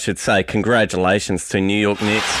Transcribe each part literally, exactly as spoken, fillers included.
should say congratulations to New York Knicks.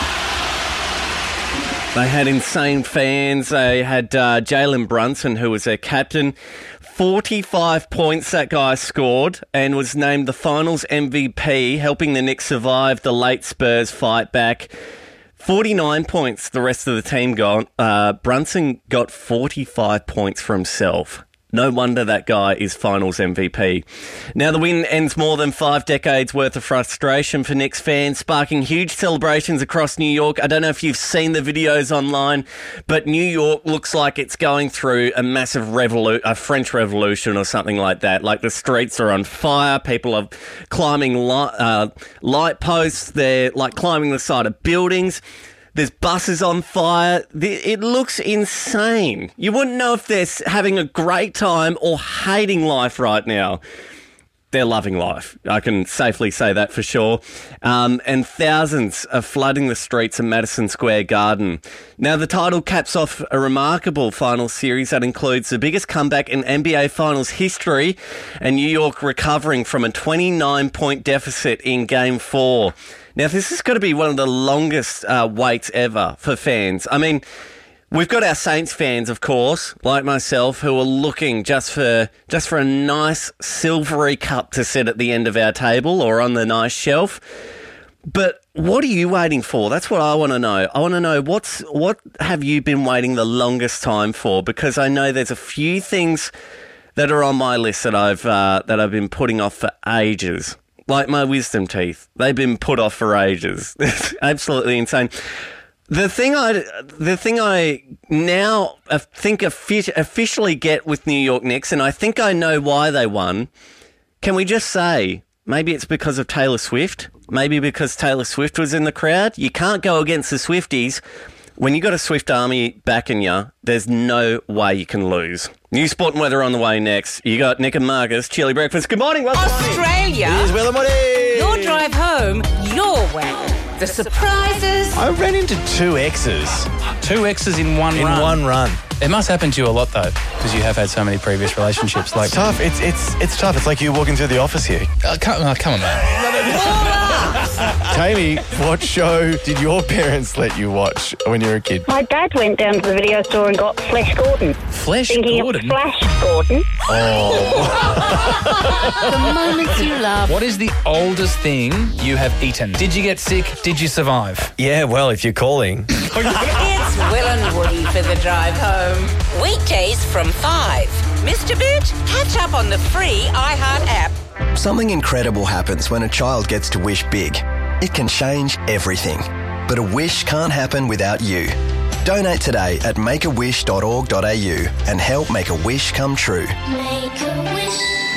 They had insane fans. They had uh, Jalen Brunson, who was their captain. forty-five points that guy scored and was named the finals M V P, helping the Knicks survive the late Spurs fight back. forty-nine points the rest of the team got. Uh, Brunson got forty-five points for himself. No wonder that guy is finals M V P. Now the win ends more than five decades worth of frustration for Knicks fans, sparking huge celebrations across New York. I don't know if you've seen the videos online, but New York looks like it's going through a massive revolu- a French Revolution or something like that. Like the streets are on fire, people are climbing li- uh, light posts, they're like climbing the side of buildings. There's buses on fire. It looks insane. You wouldn't know if they're having a great time or hating life right now. They're loving life. I can safely say that for sure. Um, and thousands are flooding the streets of Madison Square Garden. Now, the title caps off a remarkable final series that includes the biggest comeback in N B A Finals history and New York recovering from a twenty-nine point deficit in Game four. Now, this has got to be one of the longest uh, waits ever for fans. I mean, we've got our Saints fans, of course, like myself, who are looking just for just for a nice silvery cup to sit at the end of our table or on the nice shelf. But what are you waiting for? That's what I want to know. I want to know what's what have you been waiting the longest time for? Because I know there's a few things that are on my list that I've uh, that I've been putting off for ages. Like my wisdom teeth. They've been put off for ages. It's absolutely insane. The thing I, the thing I now think officially get with New York Knicks, and I think I know why they won, can we just say maybe it's because of Taylor Swift? Maybe because Taylor Swift was in the crowd? You can't go against the Swifties. When you got a Swift army backing you, there's no way you can lose. New sport and weather on the way next. You got Nick and Marcus, Chili Breakfast. Good morning. What's Australia. Here's Will and Woody. Your drive home, your way. The surprises. I ran into two exes. Two exes in one in run. In one run. It must happen to you a lot, though, because you have had so many previous relationships. Like it's tough. It's it's it's tough. It's like you walking through the office here. Uh, come, uh, come on, man. Tammy, what show did your parents let you watch when you were a kid? My dad went down to the video store and got Flash Gordon. Flash Thinking Gordon? Of Flash Gordon. Oh. The moments you love. What is the oldest thing you have eaten? Did you get sick? Did you survive? Yeah, well, if you're calling. It's Will and Woody for the drive home. Weekdays from five. Missed a bit? Catch up on the free iHeart app. Something incredible happens when a child gets to wish big. It can change everything. But a wish can't happen without you. Donate today at make a wish dot org dot a u and help make a wish come true. Make a wish.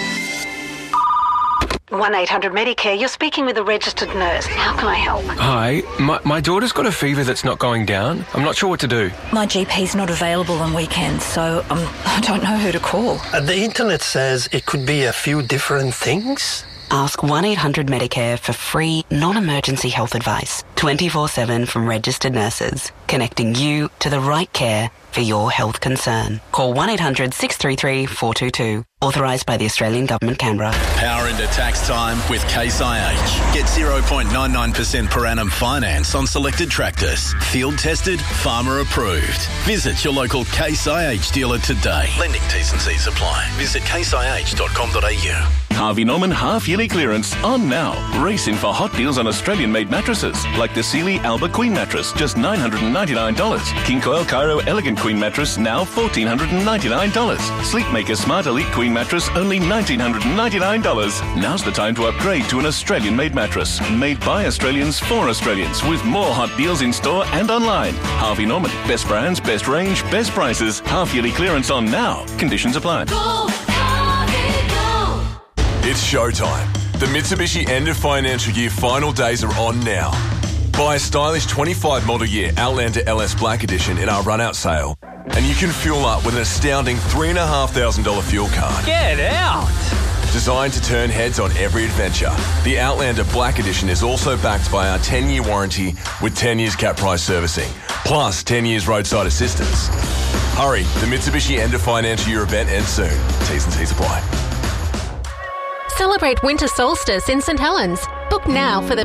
one eight hundred Medicare, you're speaking with a registered nurse. How can I help? Hi, my, my daughter's got a fever that's not going down. I'm not sure what to do. My G P's not available on weekends, so um, I don't know who to call. Uh, the internet says it could be a few different things. Ask one eight hundred Medicare for free, non-emergency health advice. twenty-four seven from registered nurses. Connecting you to the right care for your health concern. Call one eight hundred six three three four two two. Authorised by the Australian Government, Canberra. Power into tax time with Case I H. Get zero point nine nine percent per annum finance on selected tractors. Field tested, farmer approved. Visit your local Case I H dealer today. Lending T's and C's apply. Visit case i h dot com dot a u. Harvey Norman half-yearly clearance on now. Race in for hot deals on Australian-made mattresses like the Sealy Alba Queen mattress, just nine hundred ninety-nine dollars. King Coil Cairo Elegant Queen mattress, now one thousand four hundred ninety-nine dollars. Sleepmaker Smart Elite Queen mattress, only one thousand nine hundred ninety-nine dollars. Now's the time to upgrade to an Australian-made mattress. Made by Australians for Australians, with more hot deals in store and online. Harvey Norman. Best brands, best range, best prices. Half-yearly clearance on now. Conditions apply. Go, Harvey, go. It's showtime. The Mitsubishi end of financial year final days are on now. Buy a stylish twenty-five model year Outlander L S Black Edition in our run-out sale, and you can fuel up with an astounding three thousand five hundred dollars fuel card. Get out! Designed to turn heads on every adventure, the Outlander Black Edition is also backed by our ten-year warranty with ten years cap price servicing, plus ten years roadside assistance. Hurry, the Mitsubishi end of financial year event ends soon. T's and C's apply. Celebrate winter solstice in St Helens. Book now for the